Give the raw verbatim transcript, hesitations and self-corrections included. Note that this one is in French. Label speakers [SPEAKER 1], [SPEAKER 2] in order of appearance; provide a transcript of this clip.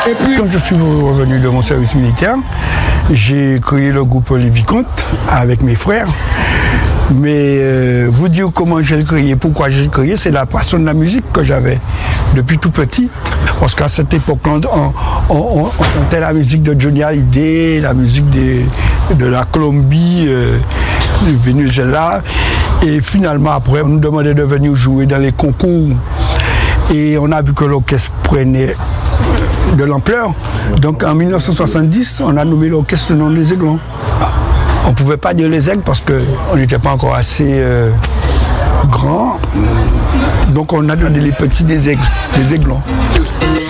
[SPEAKER 1] Quand je suis revenu de mon service militaire, j'ai créé le groupe Les Vicomtes avec mes frères. Mais euh, vous dire comment j'ai créé, pourquoi j'ai créé, c'est la passion de la musique que j'avais depuis tout petit. Parce qu'à cette époque-là, on, on, on chantait la musique de Johnny Hallyday, la musique des, de la Colombie, euh, du Venezuela. Et finalement, après, on nous demandait de venir jouer dans les concours. Et on a vu que l'orchestre prenait de l'ampleur. Donc en mille neuf cent soixante-dix, on a nommé l'orchestre le nom des Aiglons. On ne pouvait pas dire les aigles parce qu'on n'était pas encore assez euh, grand. Donc on a donné les petits des aigles, des aiglons.